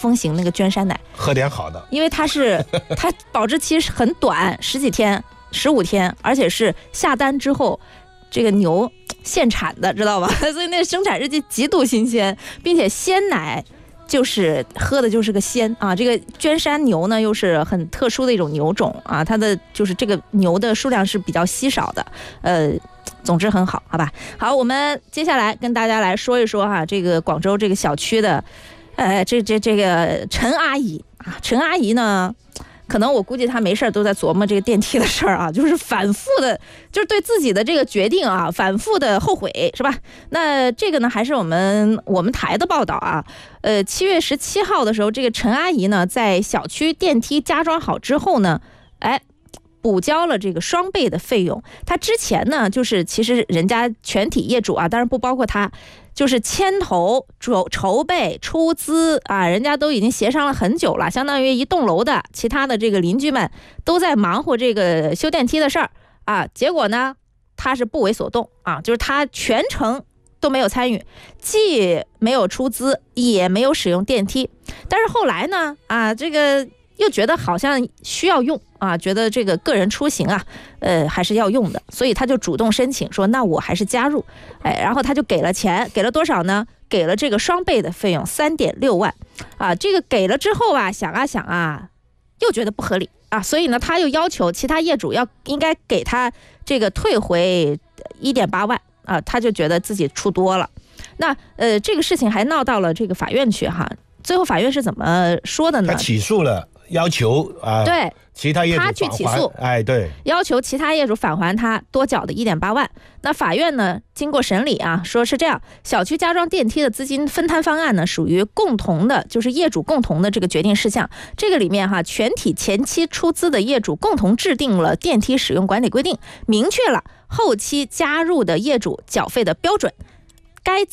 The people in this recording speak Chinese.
风行那个娟山奶， 喝点好的， 因为它保质期是很短，10几天、15天，而且是下单之后，这个牛现产的，知道吧？所以那生产日期极度新鲜，并且鲜奶就是喝的就是个鲜啊。这个娟山牛呢，又是很特殊的一种牛种啊，它的就是这个牛的数量是比较稀少的，总之很好，好吧？好，我们接下来跟大家来说一说哈，这个广州这个小区的，这个陈阿姨啊，陈阿姨呢，可能我估计她没事都在琢磨这个电梯的事儿啊，就是反复的，就是对自己的这个决定啊，反复的后悔，是吧？那这个呢，还是我们台的报道啊。7月17号的时候，这个陈阿姨呢，在小区电梯加装好之后呢，补交了这个双倍的费用。他之前呢，就是其实人家全体业主啊，当然不包括他，就是牵头筹备出资啊，人家都已经协商了很久了，相当于一栋楼的其他的这个邻居们都在忙活这个修电梯的事儿啊。结果呢，他是不为所动啊，就是他全程都没有参与，既没有出资，也没有使用电梯。但是后来呢，这个又觉得好像需要用啊，觉得这个个人出行啊，还是要用的，所以他就主动申请说，那我还是加入，然后他就给了钱，给了多少呢？给了这个双倍的费用，3.6万，啊，这个给了之后啊，想啊，又觉得不合理啊，所以呢，他又要求其他业主应该给他这个退回1.8万啊，他就觉得自己出多了。那这个事情还闹到了这个法院去哈，最后法院是怎么说的呢？ 他起诉了。要求对其他业主他去起诉， 对， 要求其他业主返还他多缴的1.8万。那法院呢，经过审理啊，说是这样，小区加装电梯的资金分摊方案呢，属于共同的，就是业主共同的这个决定事项。这个里面哈，全体前期出资的业主共同制定了电梯使用管理规定，明确了后期加入的业主缴费的标准。该